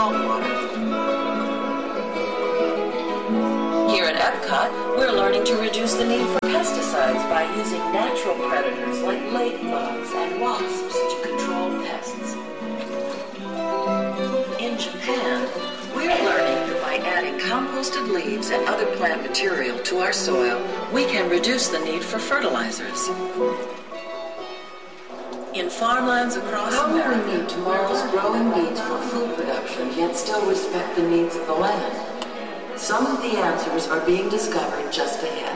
salt water. Here at Epcot, we're learning to reduce the need for pesticides by using natural predators like ladybugs and wasps to control pests. In Japan, we're learning that by adding composted leaves and other plant material to our soil, we can reduce the need for fertilizers. In farmlands across America, how will we meet tomorrow's growing needs for food production, yet still respect the needs of the land? Some of the answers are being discovered just ahead.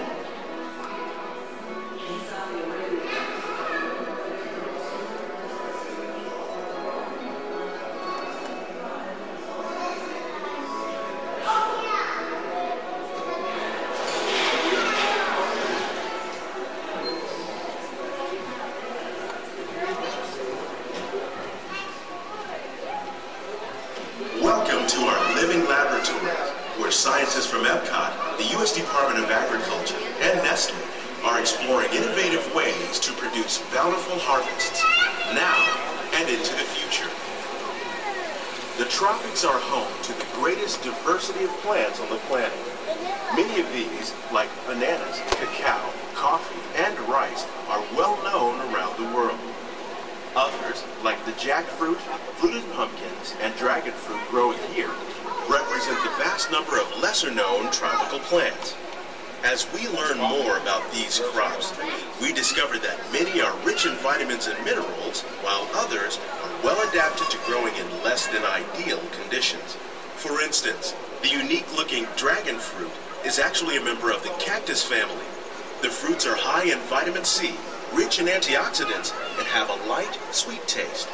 Welcome to our living laboratory, where scientists from Epcot, the U.S. Department of Agriculture, and Nestle are exploring innovative ways to produce bountiful harvests now and into the future. The tropics are home to the greatest diversity of plants on the planet. Many of these, like bananas, cacao, coffee, and rice, are well known around the world. Others, like the jackfruit, fluted pumpkins, and dragon fruit growing here, represent the vast number of lesser-known tropical plants. As we learn more about these crops, we discover that many are rich in vitamins and minerals, while others are well adapted to growing in less than ideal conditions. For instance, the unique-looking dragon fruit is actually a member of the cactus family. The fruits are high in vitamin C, rich in antioxidants, and have a light, sweet taste.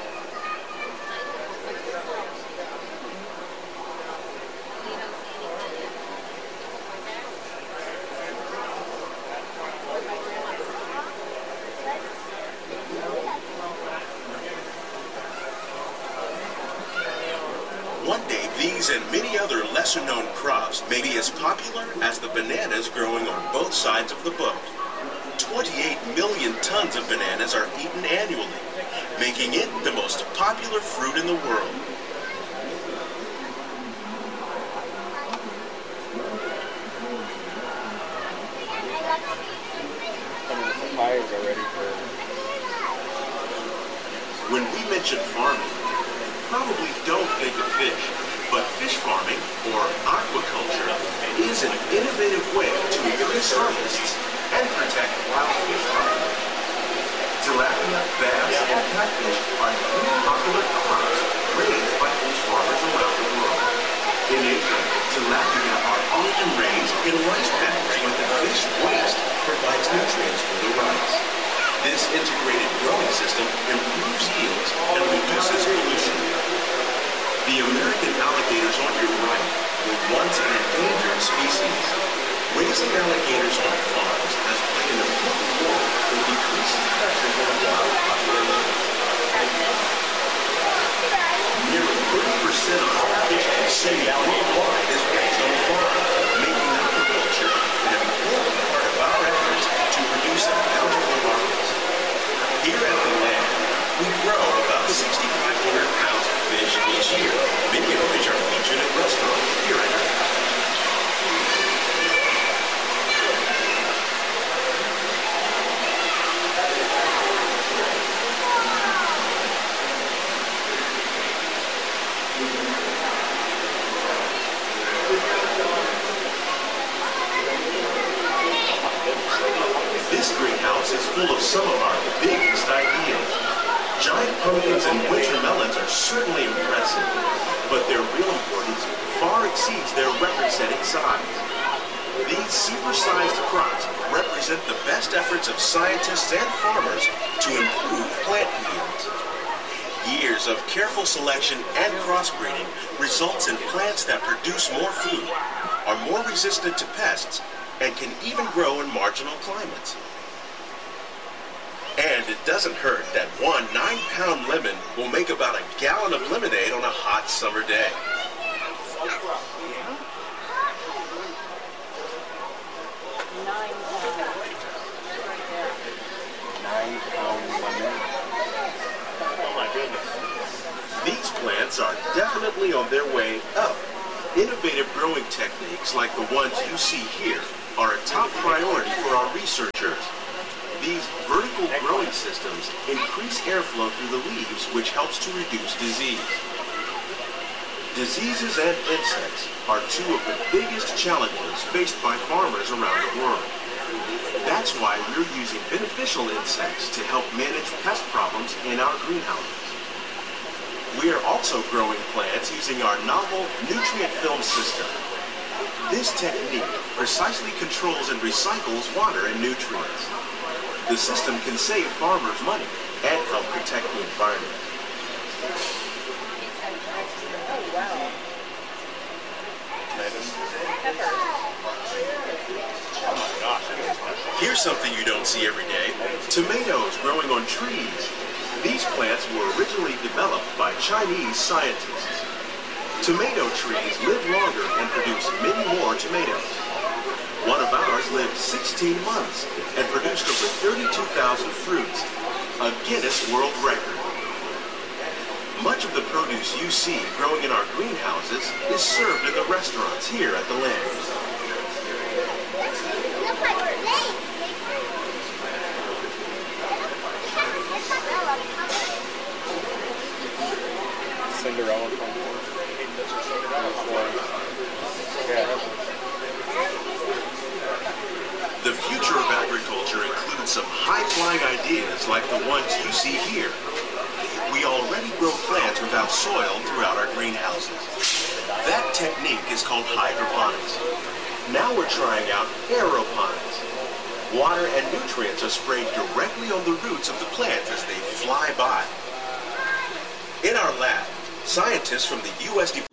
One day, these and many other lesser-known crops may be as popular as the bananas growing on both sides of the boat. 28 million tons of bananas are eaten annually, making it the most popular fruit in the world. Some of the suppliers are ready for... When we mention farming, probably don't think of fish, but fish farming, or aquaculture, is an innovative way to increase harvests and protect wild fish life. Tilapia, bass, and catfish are three popular crops raised by fish farmers around the world. In Asia, tilapia are often raised in rice paddies where the fish waste provides nutrients for the rice. This integrated growing system improves yields and reduces pollution. The American alligators on your right were once an endangered species. Raising alligators on farms has played an important role in decreasing pressure on wild populations. Nearly 30% of all fish consumed worldwide is raised on farms, making aquaculture an important part of our efforts to produce a bountiful harvest. Here at the land, we grow about 6,500 pounds of fish each year, many of which are featured in restaurants here at Epcot. This greenhouse is full of some of our biggest ideas. Giant pumpkins and winter melons are certainly impressive, but their real importance far exceeds their record-setting size. These super-sized crops represent the best efforts of scientists and farmers to improve plant yields. Years of careful selection and crossbreeding results in plants that produce more food, are more resistant to pests, and can even grow in marginal climates. And it doesn't hurt that one 9-pound lemon will make about a gallon of lemonade on a hot summer day. 9-pound lemon. Oh my goodness. These plants are definitely on their way growing techniques like the ones you see here are a top priority for our researchers. These vertical growing systems increase airflow through the leaves, which helps to reduce disease. Diseases and insects are two of the biggest challenges faced by farmers around the world. That's why we're using beneficial insects to help manage pest problems in our greenhouses. We are also growing plants using our novel nutrient film system. This technique precisely controls and recycles water and nutrients. The system can save farmers money and help protect the environment. Here's something you don't see every day. Tomatoes growing on trees. These plants were originally developed by Chinese scientists. Tomato trees live longer and produce many more tomatoes. One of ours lived 16 months and produced over 32,000 fruits, a Guinness World Record. Much of the produce you see growing in our greenhouses is served in the restaurants here at the Lambs. Cinderella from The future of agriculture includes some high-flying ideas like the ones you see here. We already grow plants without soil throughout our greenhouses. That technique is called hydroponics. Now we're trying out aeroponics. Water and nutrients are sprayed directly on the roots of the plants as they fly by. In our lab, scientists from the U.S.